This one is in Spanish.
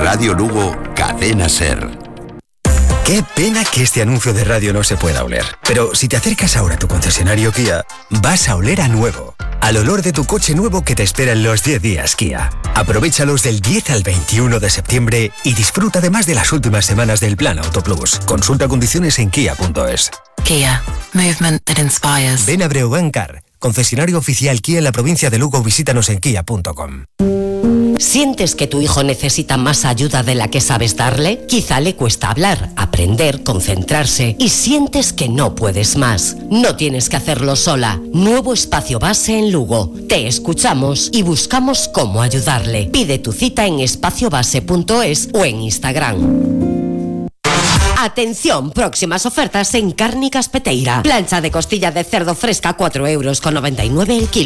Radio Lugo, Cadena Ser. Qué pena que este anuncio de radio no se pueda oler. Pero si te acercas ahora a tu concesionario Kia, vas a oler a nuevo. Al olor de tu coche nuevo que te espera en los 10 días Kia. Aprovéchalos del 10 al 21 de septiembre y disfruta además de las últimas semanas del Plan Auto Plus. Consulta condiciones en kia.es. Kia. Movement that inspires. Ven a Breogán Car, concesionario oficial Kia en la provincia de Lugo. Visítanos en kia.com. ¿Sientes que tu hijo necesita más ayuda de la que sabes darle? Quizá le cuesta hablar, aprender, concentrarse y sientes que no puedes más. No tienes que hacerlo sola. Nuevo espacio base en Lugo. Te escuchamos y buscamos cómo ayudarle. Pide tu cita en espaciobase.es o en Instagram. Atención, próximas ofertas en Cárnicas Peteira. Plancha de costilla de cerdo fresca, 4,99 € el kilo.